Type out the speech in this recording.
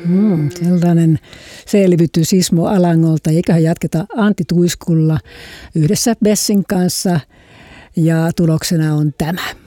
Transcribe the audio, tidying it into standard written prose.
Sellainen selvitys Ismo Alangolta. Eiköhän jatketa Antti Tuiskulla yhdessä Bessin kanssa. Ja tuloksena on tämä.